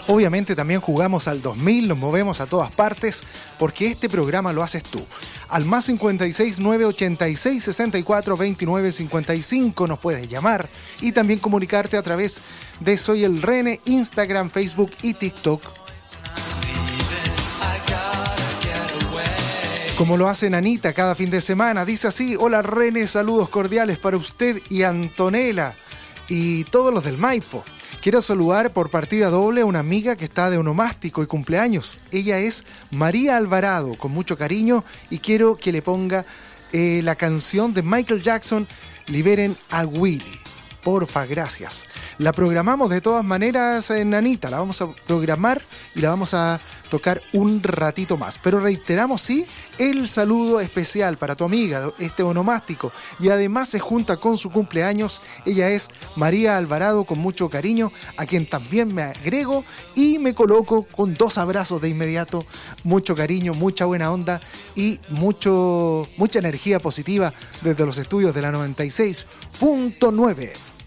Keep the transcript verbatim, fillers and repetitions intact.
Obviamente también jugamos al dos mil, nos movemos a todas partes, porque este programa lo haces tú. Al más cincuenta y seis, nueve ochenta y seis, sesenta y cuatro, veintinueve, cincuenta y cinco nos puedes llamar y también comunicarte a través de Soy el Rene, Instagram, Facebook y TikTok. Como lo hace Anita cada fin de semana, dice así: hola Rene, saludos cordiales para usted y Antonella y todos los del Maipo. Quiero saludar por partida doble a una amiga que está de onomástico y cumpleaños. Ella es María Alvarado, con mucho cariño, y quiero que le ponga eh, la canción de Michael Jackson, Liberen a Willy. Porfa, gracias. La programamos de todas maneras en Anita, la vamos a programar y la vamos a tocar un ratito más. Pero reiteramos, sí, el saludo especial para tu amiga, este onomástico. Y además se junta con su cumpleaños. Ella es María Alvarado, con mucho cariño, a quien también me agrego y me coloco con dos abrazos de inmediato. Mucho cariño, mucha buena onda y mucho, mucha energía positiva desde los estudios de la noventa y seis punto nueve.